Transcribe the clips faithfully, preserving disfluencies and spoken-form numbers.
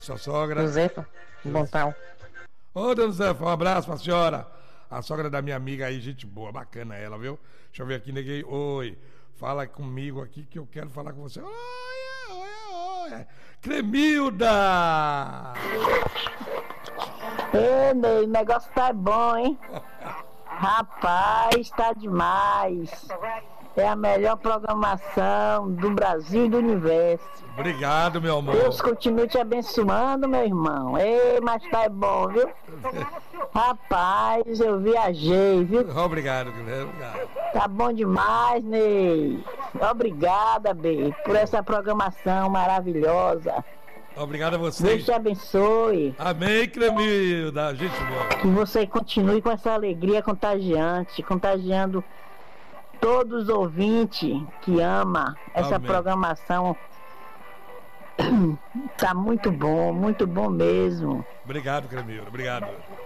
Sua sogra. Josefa, bom tal. Ô, dona Josefa, um abraço pra senhora. A sogra da minha amiga aí, gente boa, bacana ela, viu? Deixa eu ver aqui, neguei. Oi, fala comigo aqui que eu quero falar com você. Oi, oi, oi. Cremilda! Ei, meu, o negócio tá bom, hein? Rapaz, tá demais. É a melhor programação do Brasil e do universo. Obrigado, meu amor. Deus continue te abençoando, meu irmão. Ei, mas tá bom, viu? Rapaz, eu viajei, viu? Obrigado, obrigado. Tá bom demais, Ney. Obrigada, Bê, por essa programação maravilhosa. Obrigado a você. Deus te abençoe. Amém, Cremilda. Gente boa. Que você continue com essa alegria contagiante, contagiando todos os ouvintes que ama essa Amém. Programação. Tá muito bom, muito bom mesmo. Obrigado, Cremilda. Obrigado.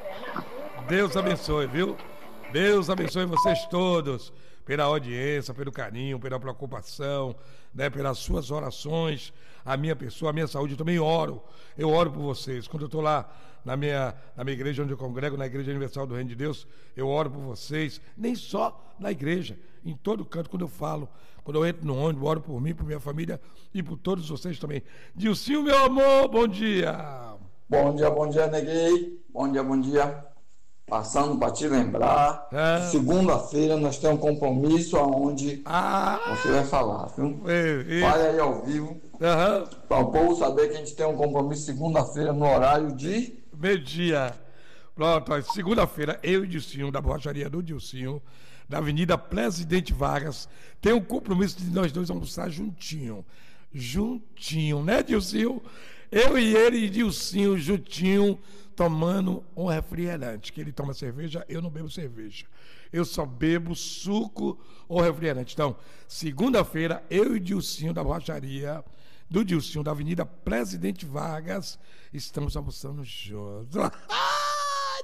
Deus abençoe, viu? Deus abençoe vocês todos pela audiência, pelo carinho, pela preocupação, né, pelas suas orações, a minha pessoa, a minha saúde. Eu também oro, eu oro por vocês. Quando eu estou lá na minha, na minha igreja onde eu congrego, na Igreja Universal do Reino de Deus, eu oro por vocês, nem só na igreja, em todo canto, quando eu falo, quando eu entro no ônibus, eu oro por mim, por minha família e por todos vocês também. Dilcinho, meu amor, bom dia! Bom dia, bom dia, neguei. Bom dia, bom dia. Passando para te lembrar, é. segunda-feira nós temos um compromisso aonde ah. você vai falar, viu? Ei, ei. Fale aí ao vivo, uhum. para o povo saber que a gente tem um compromisso segunda-feira no horário de... meio-dia. Pronto, ó, segunda-feira, eu e Dilcinho, da borracharia do Dilcinho, da Avenida Presidente Vargas, tem um compromisso de nós dois almoçar juntinho. Juntinho, né, Dilcinho? Eu e ele e Dilcinho juntinho, tomando um refrigerante, que ele toma cerveja, eu não bebo cerveja. Eu só bebo suco ou refrigerante. Então, segunda-feira, eu e Dilcinho da borracharia do Dilcinho, da Avenida Presidente Vargas, estamos almoçando juntos. Ah,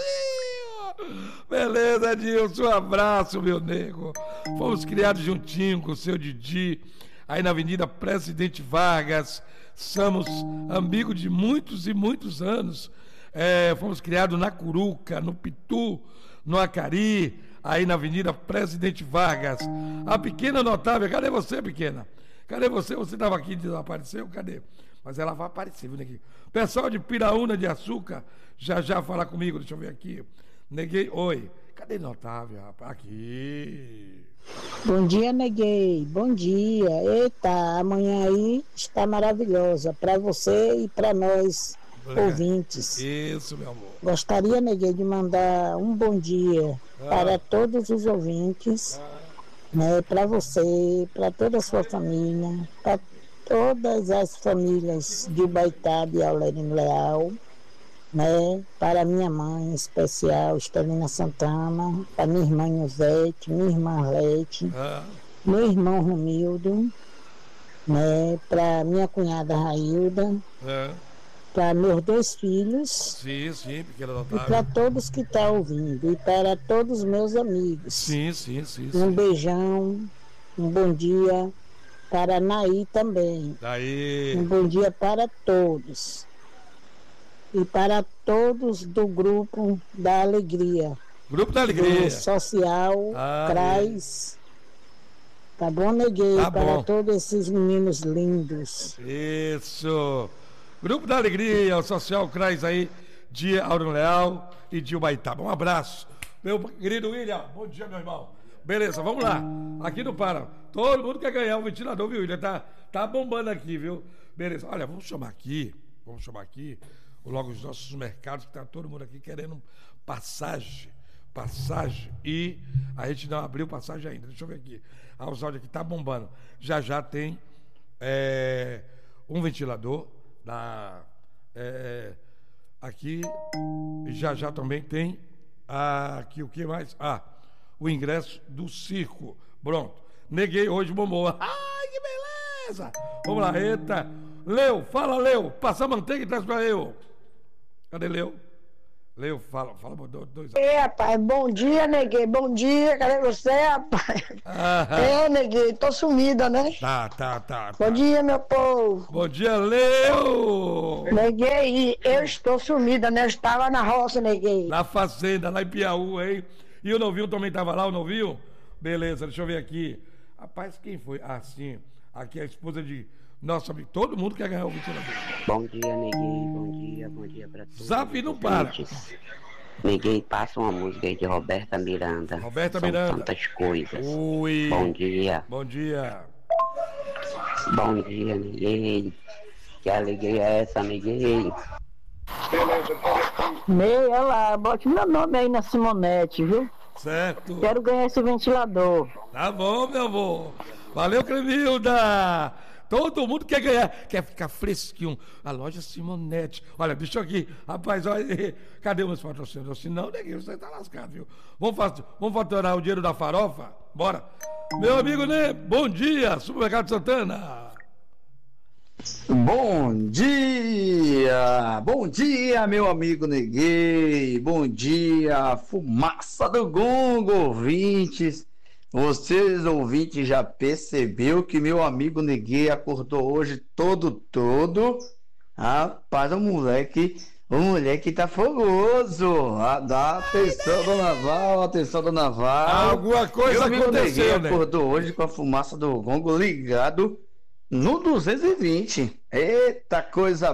Dilcinho! Beleza, Dilson, um abraço, meu nego. Fomos criados juntinho com o seu Didi, aí na Avenida Presidente Vargas. Somos amigos de muitos e muitos anos. É, fomos criados na Curuca, no Pitu, no Acari, aí na Avenida Presidente Vargas. A pequena notável, cadê você, pequena? Cadê você? Você estava aqui e desapareceu? Cadê? Mas ela vai aparecer, viu, Neguinho? Pessoal de Piraúna de Açúcar, já já fala comigo, deixa eu ver aqui. Neguei, oi. Cadê notável, rapaz? Aqui. Bom dia, Neguei. Bom dia. Eita, amanhã aí está maravilhosa para você e para nós. Ouvintes. Isso, meu amor. Gostaria, Neguei, de mandar um bom dia ah. para todos os ouvintes, ah. né, para você, para toda a sua família, para todas as famílias de Ubaitá, de Aurélio Leal, né, para minha mãe em especial, Estelina Santana, para minha irmã Nuzete, minha irmã Lete, ah. meu irmão Romildo, né, para minha cunhada Railda, ah. para meus dois filhos, sim, sim, e para todos que estão tá ouvindo, e para todos os meus amigos. Sim, sim, sim. Um sim. beijão, um bom dia para a Naí também. Daí. Um bom dia para todos. E para todos do Grupo da Alegria. Grupo da Alegria. Do Social, ah, Crais. É. Tá bom, Neguei? Tá para bom. Todos esses meninos lindos. Isso. Grupo da Alegria, o Social Crais aí, de Aurélio Leal e de Ubaitaba. Um abraço. Meu querido William, bom dia, meu irmão. Beleza, vamos lá. Aqui no Para. Todo mundo quer ganhar um ventilador, viu, William? Tá, tá bombando aqui, viu? Beleza. Olha, vamos chamar aqui, vamos chamar aqui, logo os nossos mercados, que tá todo mundo aqui querendo passagem. Passagem. E a gente não abriu passagem ainda. Deixa eu ver aqui. Ah, os áudios aqui tá bombando. Já já tem é, um ventilador. Da, é, aqui já já também tem aqui o que mais? Ah, o ingresso do circo. Pronto, neguei hoje, bombou. Ai, que beleza! Vamos lá, eita. Leu, fala, Leu. Passa a manteiga e traz pra eu. Cadê Leu? Leu, fala, fala dois. dois. É, rapaz, bom dia, neguei, bom dia, cadê você, rapaz? Ah, É, neguei, tô sumida, né? tá, tá, tá, tá. Bom dia, meu povo. Bom dia, Leu! Neguei, eu estou sumida, né? Eu estava na roça, neguei. Na fazenda, lá em Piauí, hein? E o Novinho também tava lá, o Novinho? Beleza, deixa eu ver aqui. Rapaz, quem foi? Ah, sim. Aqui é a esposa de nosso amigo. Todo mundo quer ganhar o ventilador. Bom dia, neguei. Bom dia, bom dia pra todos. Zap não para. Neguei, passa uma música aí de Roberta Miranda. Roberta São Miranda. tantas coisas. Ui. Bom dia. Bom dia. Bom dia, neguei. Que alegria é essa, neguei? Meia lá, bote meu nome aí na Simonete, viu? Certo. Quero ganhar esse ventilador. Tá bom, meu amor. Valeu, Clemilda. Todo mundo quer ganhar, quer ficar fresquinho. A loja Simonete. Olha, deixa eu aqui. Rapaz, olha, cadê meus patrocinadores? Se não, neguinho, você tá lascado, viu? Vamos, fazer, vamos faturar o dinheiro da farofa? Bora. Meu amigo, né? Bom dia, Supermercado Santana. Bom dia! Bom dia, meu amigo Neguei! Bom dia, fumaça do gongo, ouvintes! Vocês, ouvintes, já percebeu que meu amigo Neguei acordou hoje todo, todo? Rapaz, o moleque, o moleque tá fogoso! Ah, dá atenção, dona Val, atenção, dona Val! Alguma coisa meu amigo aconteceu, Neguei né? acordou hoje com a fumaça do gongo ligado no duzentos e vinte. Eita, coisa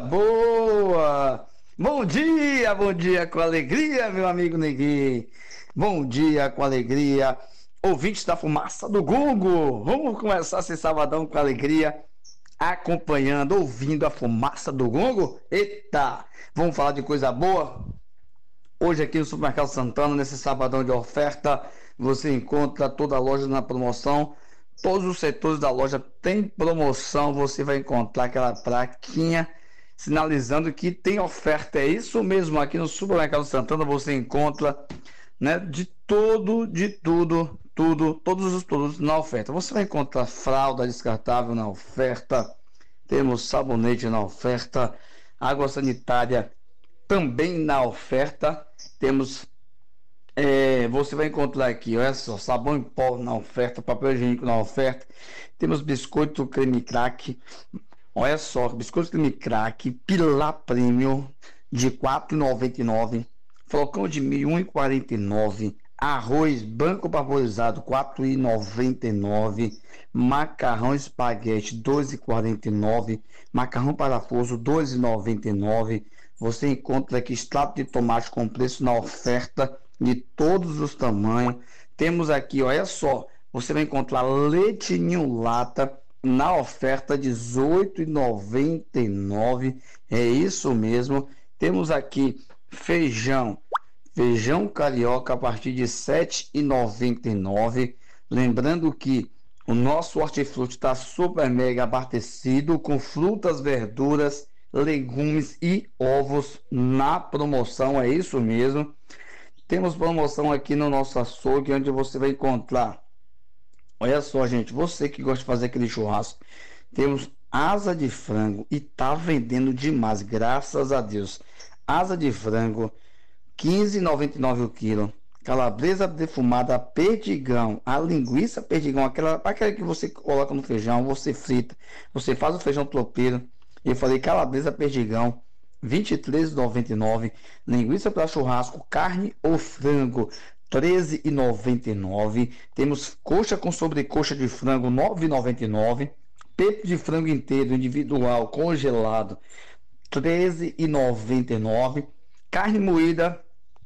boa! Bom dia, bom dia com alegria, meu amigo Neguinho. Bom dia com alegria, ouvintes da fumaça do gongo. Vamos começar esse sabadão com alegria, acompanhando, ouvindo a fumaça do gongo. Eita, vamos falar de coisa boa? Hoje aqui no Supermercado Santana, nesse sabadão de oferta, você encontra toda a loja na promoção. Todos os setores da loja tem promoção, você vai encontrar aquela plaquinha sinalizando que tem oferta. É isso mesmo, aqui no Supermercado Santana você encontra, né, de todo, de tudo, tudo, todos os produtos na oferta. Você vai encontrar fralda descartável na oferta, temos sabonete na oferta, água sanitária também na oferta, temos... É, você vai encontrar aqui, olha só, sabão em pó na oferta, papel higiênico na oferta, temos biscoito creme crack, olha só, biscoito creme crack, Pilar Premium de quatro reais e noventa e nove centavos, flocão de milho um real e quarenta e nove centavos, arroz branco vaporizado quatro reais e noventa e nove centavos, macarrão espaguete dois reais e quarenta e nove centavos, macarrão parafuso dois reais e noventa e nove centavos, você encontra aqui extrato de tomate com preço na oferta de todos os tamanhos. Temos aqui, olha só, você vai encontrar leite ninho lata na oferta dezoito reais e noventa e nove centavos. É isso mesmo. Temos aqui feijão, feijão carioca a partir de sete reais e noventa e nove centavos. Lembrando que o nosso hortifruti está super mega abastecido com frutas, verduras, legumes e ovos na promoção. É isso mesmo. Temos promoção aqui no nosso açougue, onde você vai encontrar, olha só, gente, você que gosta de fazer aquele churrasco, temos asa de frango e tá vendendo demais, graças a Deus. Asa de frango, quinze reais e noventa e nove centavos o quilo. Calabresa defumada, perdigão, a linguiça perdigão, aquela, aquela que você coloca no feijão, você frita, você faz o feijão tropeiro. Eu falei calabresa perdigão, vinte e três reais e noventa e nove centavos, linguiça para churrasco, carne ou frango, treze reais e noventa e nove centavos, temos coxa com sobrecoxa de frango, nove reais e noventa e nove centavos, peito de frango inteiro individual congelado, treze reais e noventa e nove centavos, carne moída,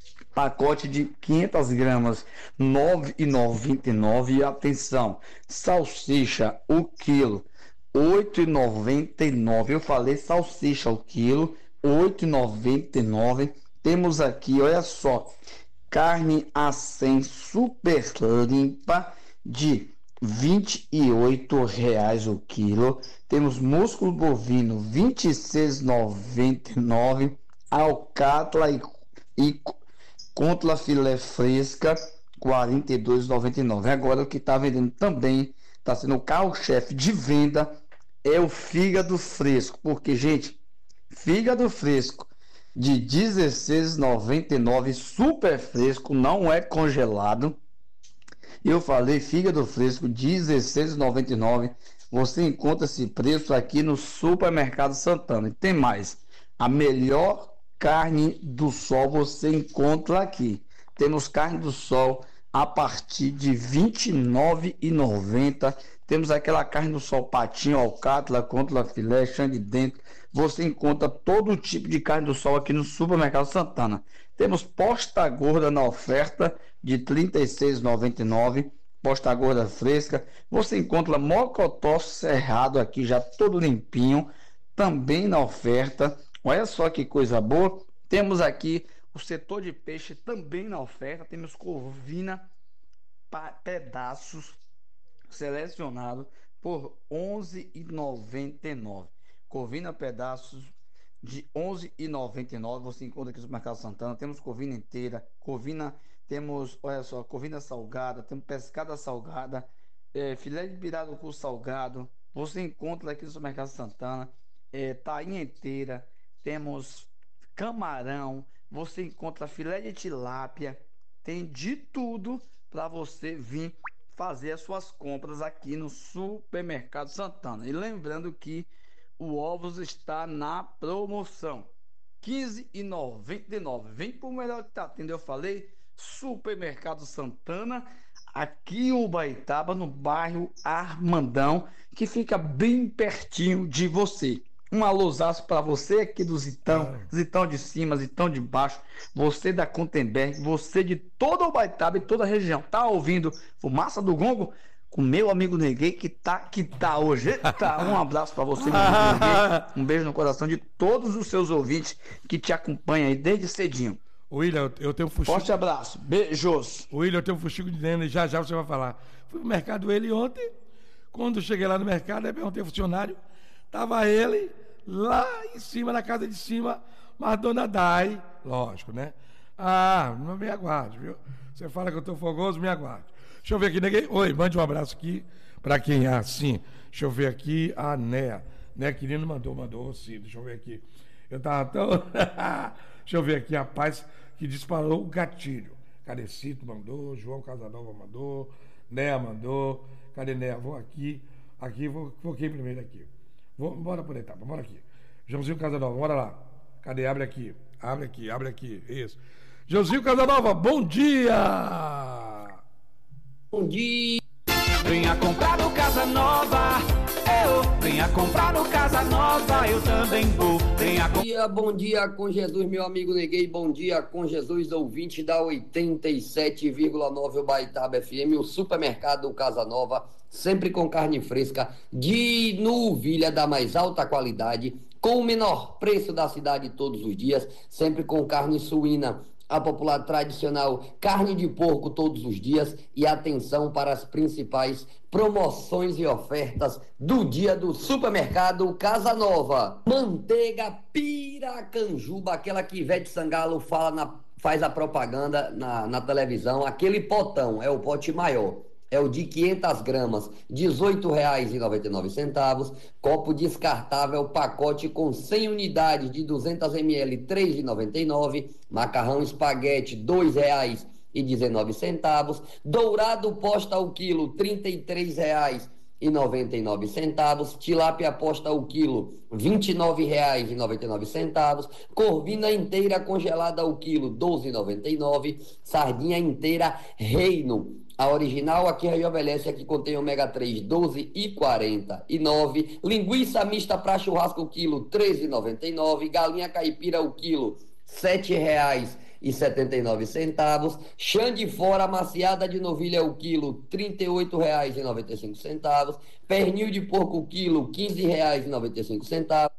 pacote de quinhentas gramas, nove reais e noventa e nove centavos, e atenção, salsicha, o quilo, oito reais e noventa e nove centavos, eu falei salsicha, o quilo, oito reais e noventa e nove centavos. Temos aqui, olha só, carne a cem super limpa de vinte e oito reais o quilo. Temos músculo bovino vinte e seis reais e noventa e nove centavos, alcatra e, e contra filé fresca quarenta e dois reais e noventa e nove centavos. Agora o que está vendendo também, está sendo o carro-chefe de venda, é o fígado fresco, porque, gente, fígado fresco de dezesseis reais e noventa e nove centavos, super fresco, não é congelado. Eu falei fígado fresco, dezesseis reais e noventa e nove centavos. Você encontra esse preço aqui no Supermercado Santana. E tem mais, a melhor carne do sol você encontra aqui. Temos carne do sol a partir de vinte e nove reais e noventa centavos. Temos aquela carne do sol patinho, alcátara, contra filé, chã de dentro. Você encontra todo tipo de carne do sol aqui no Supermercado Santana. Temos posta gorda na oferta de trinta e seis reais e noventa e nove centavos. Posta gorda fresca. Você encontra mocotó cerrado aqui já todo limpinho, também na oferta. Olha só que coisa boa. Temos aqui o setor de peixe também na oferta. Temos corvina pedaços selecionado por onze reais e noventa e nove centavos. Corvina pedaços de onze reais e noventa e nove centavos. Você encontra aqui no Mercado Santana. Temos corvina inteira, corvina, temos, olha só, corvina salgada, temos pescada salgada, é, filé de pirarucu salgado. Você encontra aqui no Mercado Santana, é, tainha inteira, temos camarão, você encontra filé de tilápia, tem de tudo para você vir fazer as suas compras aqui no Supermercado Santana. E lembrando que o ovos está na promoção, quinze reais e noventa e nove centavos. Vem por melhor que tá tendo, eu falei, Supermercado Santana, aqui em Ubaitaba, no bairro Armandão, que fica bem pertinho de você. Um alôzaço para você aqui do Zitão, Zitão de cima, Zitão de baixo, você da Contemberg, você de toda Ubaitaba e toda a região. Tá ouvindo Fumaça do Gongo? Com meu amigo Neguei, que tá, que tá hoje. Tá, um abraço para você, meu amigo Neguei. Um beijo no coração de todos os seus ouvintes que te acompanham aí desde cedinho. William, eu tenho um fuxico. Forte abraço, beijos. William, eu tenho um fuxico de dentro, já já você vai falar. Fui pro mercado ele ontem, quando cheguei lá no mercado, aí perguntei ao funcionário, tava ele lá em cima, na casa de cima, mas dona Dai, lógico, né? Ah, não me aguarde, viu? Você fala que eu tô fogoso, me aguarde. Deixa eu ver aqui, ninguém. Oi, mande um abraço aqui para quem é assim. Deixa eu ver aqui, a Néa. Né, querido, mandou, mandou, sim, deixa eu ver aqui. Eu tava tão. Deixa eu ver aqui, a paz que disparou o gatilho. Cadê Cito mandou, João Casanova mandou, Néa mandou. Cadê Néa? Vou aqui, aqui, vou, vou aqui primeiro aqui. Vou, bora por etapa, bora aqui. Joãozinho Casanova, bora lá. Cadê? Abre aqui, abre aqui, abre aqui, isso. Joãozinho Casanova, bom dia! Bom dia! Venha comprar no Casa Nova, eu. Venha comprar no Casa Nova, eu também vou. Venha com... Bom dia, bom dia com Jesus, meu amigo Neguei. Bom dia com Jesus, ouvinte da oitenta e sete vírgula nove Ubaitaba F M, o Supermercado Casa Nova, sempre com carne fresca de novilha da mais alta qualidade, com o menor preço da cidade todos os dias, sempre com carne suína, a popular tradicional carne de porco todos os dias, e atenção para as principais promoções e ofertas do dia do Supermercado Casa Nova. Manteiga Piracanjuba, aquela que Ivete Sangalo fala na, faz a propaganda na, na televisão, aquele potão, é o pote maior. É o de quinhentas gramas, dezoito reais e noventa e nove centavos. Copo descartável, pacote com cem unidades de duzentos mililitros, três reais e noventa e nove centavos. Macarrão espaguete, dois reais e dezenove centavos. Dourado posta ao quilo, trinta e três reais e noventa e nove centavos. Tilápia posta ao quilo, vinte e nove reais e noventa e nove centavos. Corvina inteira congelada ao quilo, doze reais e noventa e nove centavos. Sardinha inteira Reino, a original, aqui rejuvenesce, aqui contém ômega três, doze e quarenta e nove. Linguiça mista para churrasco, o quilo, treze reais e noventa e nove. Galinha caipira, o quilo, sete reais e setenta e nove centavos. Chã de fora amaciada de novilha, o quilo, trinta e oito reais e noventa e cinco centavos. Pernil de porco, o quilo, quinze reais e noventa e cinco centavos.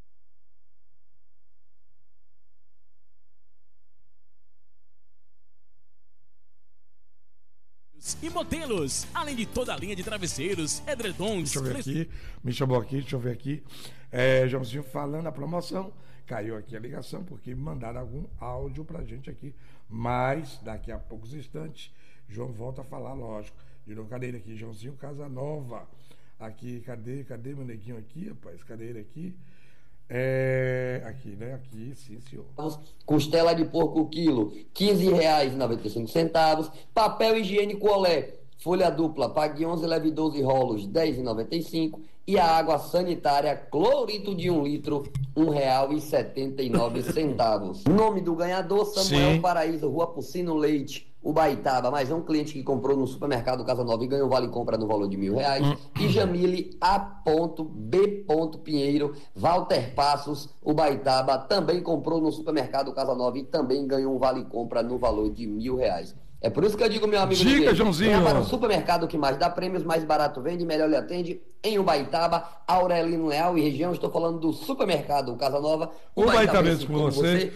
E modelos, além de toda a linha de travesseiros, edredons. Deixa eu ver aqui, me chamou aqui, deixa eu ver aqui. É, Joãozinho falando a promoção, caiu aqui a ligação, porque mandaram algum áudio pra gente aqui. Mas, daqui a poucos instantes, João volta a falar, lógico. De novo, cadê ele aqui? Joãozinho Casanova. Aqui, cadê, cadê meu neguinho aqui, rapaz? Cadê ele aqui? É, aqui, né? Aqui, sim, senhor. Costela de porco quilo, quinze reais e noventa e cinco centavos. Papel higiênico Olé, folha dupla, pague onze, leve doze rolos, dez reais e noventa e cinco centavos. E a água sanitária, clorito de um litro, um real e setenta e nove centavos. Nome do ganhador, Samuel Sim. Paraíso, Rua Pucino Leite, Ubaitaba. Mais um cliente que comprou no supermercado Casa Nova e ganhou vale compra no valor de mil reais. Hum. E Jamile A. B. Pinheiro, Walter Passos, Ubaitaba, também comprou no supermercado Casa Nova e também ganhou um vale compra no valor de mil reais. É por isso que eu digo, meu amigo, Diga, Joãozinho. Venha para o supermercado que mais dá prêmios, mais barato vende, melhor lhe atende, em Ubaitaba, Aurelino Leal e região. Estou falando do supermercado Casa Nova. Ubaitaba mesmo com você.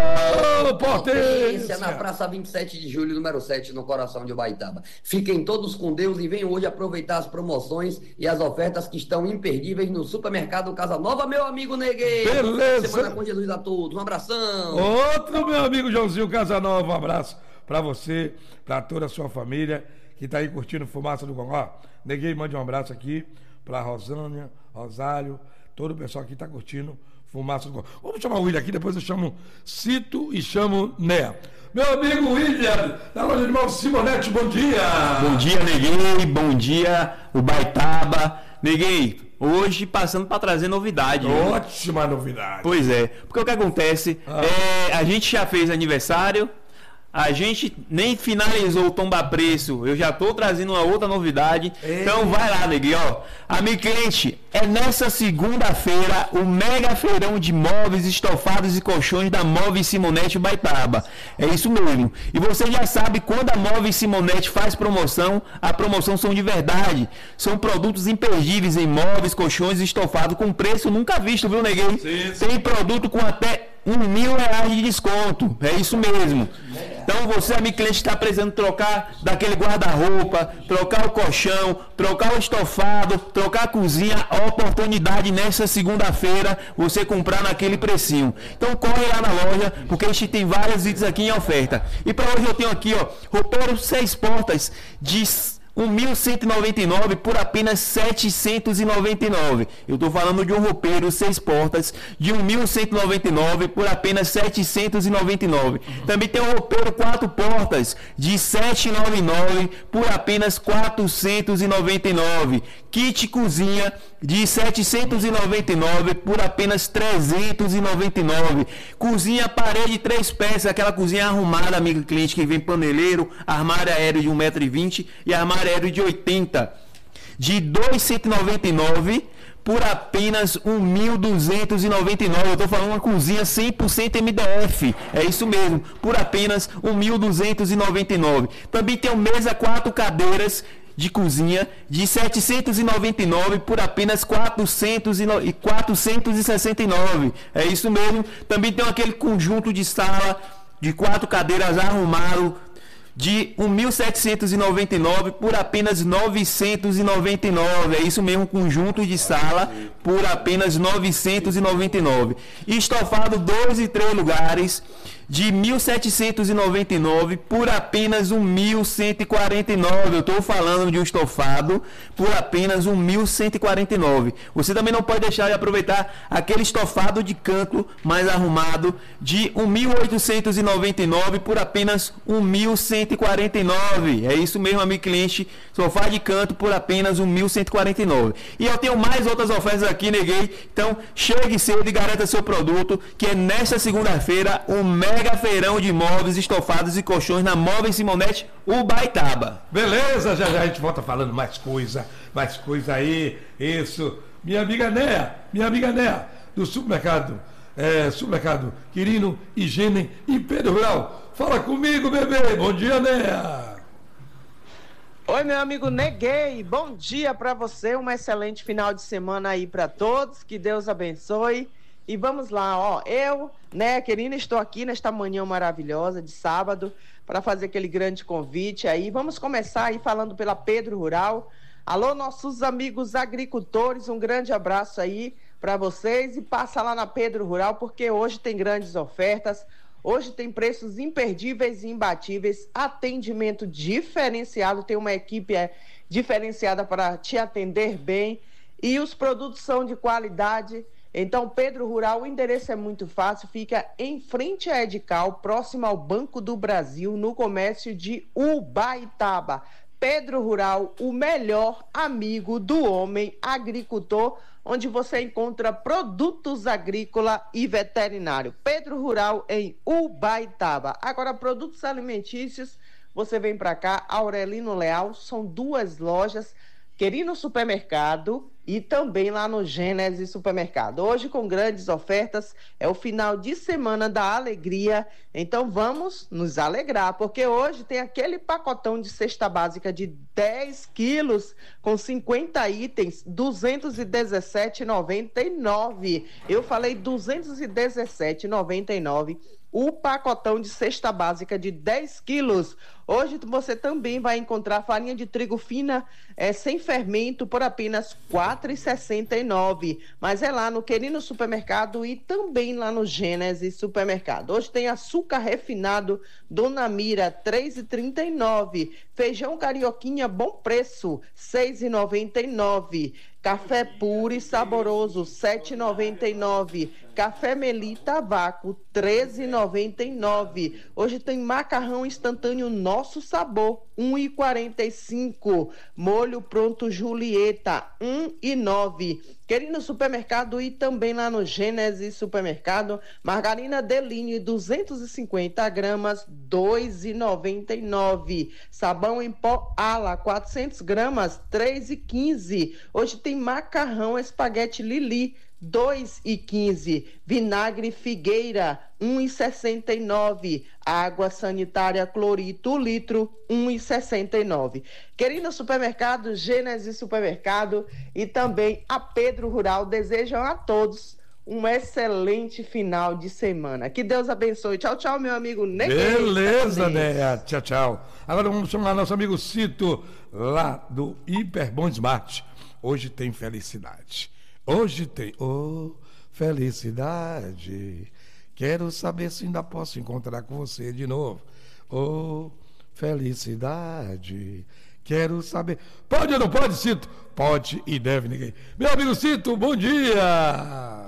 Ô, potência! Na Praça vinte e sete de julho, número sete, no coração de Ubaitaba. Fiquem todos com Deus e venham hoje aproveitar as promoções e as ofertas que estão imperdíveis no supermercado Casa Nova, meu amigo Neguei. Beleza. Semana com Jesus a todos. Um abração. Outro meu amigo Joãozinho Casa Nova, um abraço para você, para toda a sua família que está aí curtindo Fumaça do Gongó. Neguei, mande um abraço aqui para Rosânia, Rosário, todo o pessoal que está curtindo Fumaça do Gongó. Vamos chamar o William aqui, depois eu chamo Cito e chamo Néa. Meu amigo William, da loja de Malve Simonete, bom dia! Bom dia, Neguei, bom dia, Ubaitaba. Neguei, hoje passando para trazer novidade. Ótima né? novidade. Pois é, porque o que acontece, ah. é, a gente já fez aniversário, a gente nem finalizou o Tomba Preço, eu já estou trazendo uma outra novidade. Ei. Então vai lá, neguinho, ó. Amigo cliente, é nessa segunda-feira o mega feirão de móveis, estofados e colchões da Móveis Simonete Ubaitaba. É isso mesmo. E você já sabe, quando a Móveis Simonete faz promoção, a promoção são de verdade. São produtos imperdíveis em móveis, colchões e estofados com preço nunca visto, viu, neguinho? Sim, sim. Tem produto com até um mil reais de desconto, é isso mesmo. Então você, amigo cliente, está precisando trocar daquele guarda-roupa, trocar o colchão, trocar o estofado, trocar a cozinha, a oportunidade nessa segunda-feira você comprar naquele precinho. Então corre lá na loja, porque a gente tem vários itens aqui em oferta. E para hoje eu tenho aqui, ó, roupeiro seis portas de mil cento e noventa e nove por apenas setecentos e noventa e nove. Eu estou falando de um roupeiro seis portas de mil cento e noventa e nove por apenas setecentos e noventa e nove. Também tem um roupeiro quatro portas de setecentos e noventa e nove por apenas quatrocentos e noventa e nove. Kit cozinha de setecentos e noventa e nove por apenas trezentos e noventa e nove. Cozinha parede três peças, aquela cozinha arrumada, amigo cliente, que vem paneleiro, armário aéreo de um metro e vinte e armário aéreo de oitenta, de duzentos e noventa e nove por apenas mil duzentos e noventa e nove. Eu estou falando uma cozinha cem por cento M D F, é isso mesmo, por apenas mil duzentos e noventa e nove. Também tem uma mesa, quatro cadeiras de cozinha de setecentos e noventa e nove por apenas quatrocentos e sessenta e nove. É isso mesmo. Também tem aquele conjunto de sala de quatro cadeiras arrumado de mil setecentos e noventa e nove por apenas novecentos e noventa e nove. É isso mesmo, conjunto de sala por apenas novecentos e noventa e nove. Estofado dois e três lugares de mil setecentos e noventa e nove por apenas mil cento e quarenta e nove. Eu estou falando de um estofado por apenas mil cento e quarenta e nove. Você também não pode deixar de aproveitar aquele estofado de canto mais arrumado de mil oitocentos e noventa e nove por apenas mil cento e quarenta e nove. É isso mesmo, amigo cliente. Sofá de canto por apenas mil cento e quarenta e nove. E eu tenho mais outras ofertas aqui, neguei. Então chegue cedo e garanta seu produto, que é nesta segunda-feira o mega feirão de móveis, estofados e colchões na Móveis Simonete Ubaitaba. Beleza, já já a gente volta falando mais coisa, mais coisa aí. Isso. Minha amiga Néa, minha amiga Néa, do supermercado, é, supermercado Quirino, Higiene e Pedro Rural. Fala comigo, bebê. Bom dia, Néa. Oi, meu amigo Neguei. Bom dia para você. Um excelente final de semana aí para todos. Que Deus abençoe. E vamos lá, ó, eu, né, Querina, estou aqui nesta manhã maravilhosa de sábado para fazer aquele grande convite aí. Vamos começar aí falando pela Pedro Rural. Alô, nossos amigos agricultores, um grande abraço aí para vocês e passa lá na Pedro Rural, porque hoje tem grandes ofertas, hoje tem preços imperdíveis e imbatíveis, atendimento diferenciado, tem uma equipe é, diferenciada para te atender bem e os produtos são de qualidade. Então, Pedro Rural, o endereço é muito fácil, fica em frente à Edical, próximo ao Banco do Brasil, no comércio de Ubaitaba. Pedro Rural, o melhor amigo do homem agricultor, onde você encontra produtos agrícola e veterinário. Pedro Rural em Ubaitaba. Agora, produtos alimentícios, você vem para cá, Aurelino Leal, são duas lojas, Querino Supermercado e também lá no Gênesis Supermercado. Hoje com grandes ofertas, é o final de semana da alegria, então vamos nos alegrar, porque hoje tem aquele pacotão de cesta básica de dez quilos com cinquenta itens, duzentos e dezessete reais e noventa e nove centavos. Eu falei duzentos e dezessete reais e noventa e nove centavos. O pacotão de cesta básica de dez quilos. Hoje você também vai encontrar farinha de trigo fina é, sem fermento por apenas quatro reais e sessenta e nove centavos. Mas é lá no Querino Supermercado e também lá no Gênesis Supermercado. Hoje tem açúcar refinado Dona Mira, três reais e trinta e nove centavos. Feijão carioquinha, bom preço, seis reais e noventa e nove centavos. Café puro e saboroso, sete reais e noventa e nove centavos. Café Melita Vácuo, treze reais e noventa e nove centavos. Hoje tem macarrão instantâneo Nosso Sabor, um real e quarenta e cinco centavos. Molho pronto Julieta, um real e nove centavos. Querino Supermercado e também lá no Gênesis Supermercado, margarina Deline, duzentos e cinquenta gramas, dois reais e noventa e nove centavos. Sabão em pó Ala, quatrocentas gramas, três reais e quinze centavos. Hoje tem macarrão espaguete Lili, dois reais e quinze centavos. Vinagre Figueira, um real e sessenta e nove centavos. Água sanitária Clorito, litro, um real e sessenta e nove centavos. Querino Supermercado, Gênesis Supermercado e também a Pedro Rural desejam a todos um excelente final de semana. Que Deus abençoe. Tchau, tchau, meu amigo Neguei. Beleza, né? Tchau, tchau. Agora vamos chamar nosso amigo Cito, lá do Hiperbom Smart. Hoje tem felicidade. Hoje tem, oh, felicidade. Quero saber se ainda posso encontrar com você de novo. Oh, felicidade. Quero saber. Pode ou não pode, Cito? Pode e deve, ninguém. Meu amigo Cito, bom dia.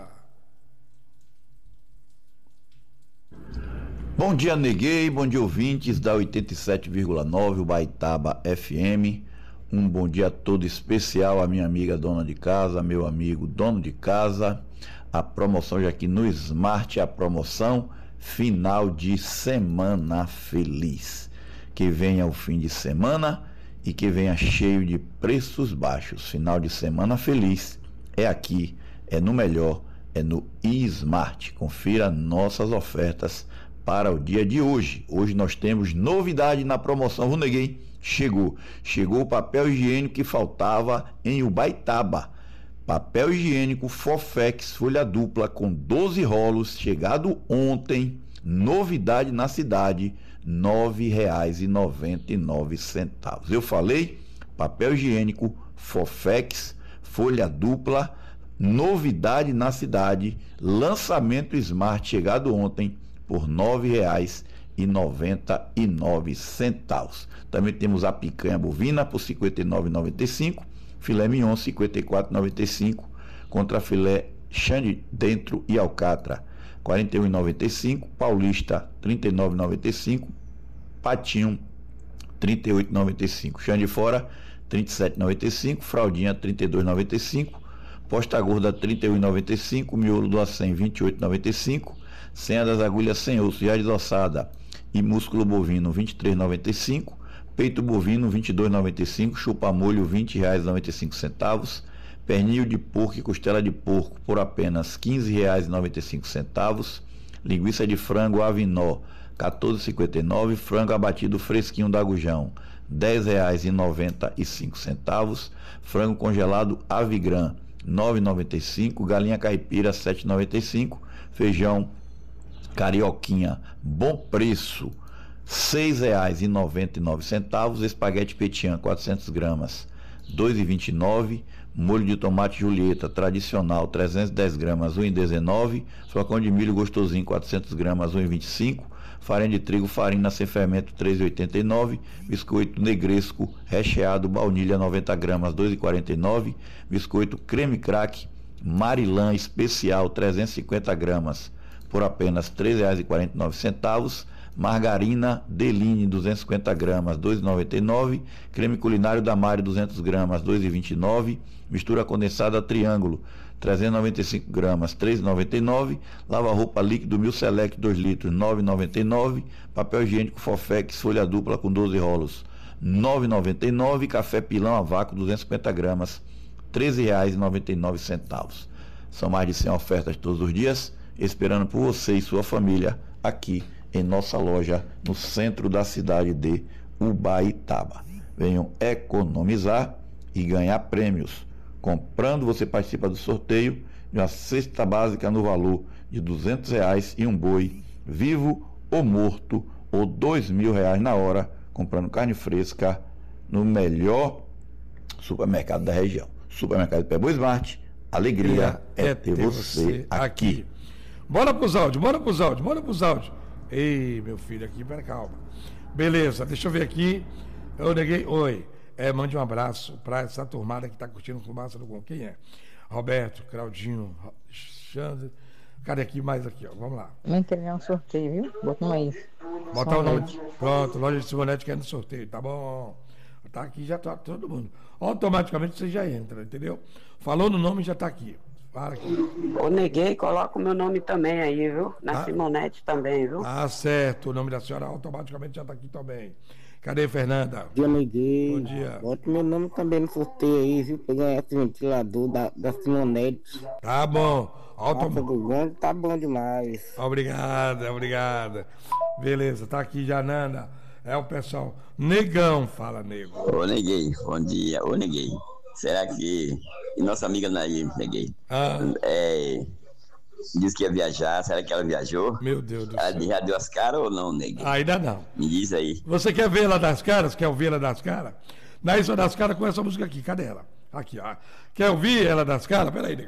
Bom dia, Neguei. Bom dia, ouvintes da oitenta e sete vírgula nove, Ubaitaba F M. Um bom dia todo especial à minha amiga dona de casa, meu amigo dono de casa. A promoção já aqui no Smart, a promoção final de semana feliz. Que venha o fim de semana e que venha cheio de preços baixos. Final de semana feliz é aqui, é no melhor, é no Smart. Confira nossas ofertas para o dia de hoje. Hoje nós temos novidade na promoção. Vou neguei. Chegou. Chegou o papel higiênico que faltava em Ubaitaba. Papel higiênico Fofex, folha dupla com doze rolos, chegado ontem. Novidade na cidade, nove reais e noventa e nove centavos. Eu falei, papel higiênico Fofex, folha dupla, novidade na cidade, lançamento Smart, chegado ontem por nove reais e noventa e nove centavos. Também temos a picanha bovina por cinquenta e nove reais e noventa e cinco centavos, filé mignon cinquenta e quatro reais e noventa e cinco centavos, contra filé Xande dentro e alcatra quarenta e um reais e noventa e cinco centavos, paulista trinta e nove reais e noventa e cinco centavos, patinho trinta e oito reais e noventa e cinco centavos, Xande fora trinta e sete reais e noventa e cinco centavos, fraldinha trinta e dois reais e noventa e cinco centavos, posta gorda trinta e um reais e noventa e cinco centavos, miolo do acém vinte e oito reais e noventa e cinco centavos, senha das agulhas sem osso já desossada e músculo bovino vinte e três reais e noventa e cinco centavos, peito bovino vinte e dois reais e noventa e cinco centavos, chupa molho vinte reais e noventa e cinco centavos, pernil de porco e costela de porco por apenas quinze reais e noventa e cinco centavos, linguiça de frango avinó quatorze reais e cinquenta e nove centavos, frango abatido fresquinho da Gujão dez reais e noventa e cinco centavos, frango congelado Avigran nove reais e noventa e cinco centavos, galinha caipira sete reais e noventa e cinco centavos, feijão carioquinha bom preço seis reais e noventa e nove centavos, espaguete petian quatrocentas gramas dois reais e vinte e nove centavos, molho de tomate Julieta tradicional trezentas e dez gramas um real e dezenove centavos, flocão de milho gostosinho quatrocentas gramas um real e vinte e cinco centavos, farinha de trigo farina sem fermento três reais e oitenta e nove centavos, biscoito negresco recheado baunilha noventa gramas dois reais e quarenta e nove centavos, biscoito creme crack Marilã especial trezentos e cinquenta gramas por apenas três reais e quarenta e nove centavos. Margarina Deline duzentos e cinquenta gramas, dois reais e noventa e nove centavos. Creme culinário da Mari duzentas gramas, dois reais e vinte e nove centavos. Mistura condensada Triângulo trezentos e noventa e cinco gramas, três reais e noventa e nove centavos. Lava-roupa líquido Mil Select dois litros, nove reais e noventa e nove centavos. Papel higiênico Fofex folha dupla com doze rolos, nove reais e noventa e nove centavos. Café Pilão a vácuo duzentas e cinquenta gramas, treze reais e noventa e nove centavos. São mais de cem ofertas todos os dias, esperando por você e sua família aqui em nossa loja no centro da cidade de Ubaitaba. Venham economizar e ganhar prêmios. Comprando, você participa do sorteio de uma cesta básica no valor de duzentos reais e um boi, vivo ou morto, ou dois mil reais na hora, comprando carne fresca no melhor supermercado da região. Supermercado Pebo Smart, alegria é, é ter você aqui. aqui. Bora pros áudios, bora pros áudios, bora pros áudios. Ei, meu filho, aqui, pera, calma. Beleza, deixa eu ver aqui. Eu neguei, oi. É, mande um abraço para essa turmada que está curtindo Fumaça do Com. Quem é? Roberto, Claudinho, Xandre. Cadê aqui mais aqui, ó? Vamos lá. Não entendeu um sorteio, viu? Bota um aí. Botar o nome. Pronto, loja de Simonete querendo sorteio, tá bom. Tá aqui, já tá todo mundo. Automaticamente você já entra, entendeu? Falou no nome, já tá aqui. Para aqui. Ô, neguei, coloca o meu nome também aí, viu? Na ah. Simonete também, viu? Ah, certo. O nome da senhora automaticamente já tá aqui também. Cadê, Fernanda? Bom dia, neguei. Bom dia. Bota meu nome também no sorteio aí, viu? Pegar esse ventilador da, da Simonete. Tá bom. Autom... Nossa, do Gongo tá bom demais. Obrigada, obrigada. Beleza, tá aqui já, Nanda. É o pessoal. Negão, fala, nego. Ô, neguei, bom dia. Ô, neguei. Será que... E nossa amiga Nair, neguei. Ah. É... Disse que ia viajar, será que ela viajou? Meu Deus do ela céu. Já deu as caras ou não, neguei? Ainda não. Me diz aí. Você quer ver ela das caras? Quer ouvir ela das caras? Na Isso das Caras com essa música aqui. Cadê ela? Aqui, ó. Quer ouvir ela das caras? Peraí, nego.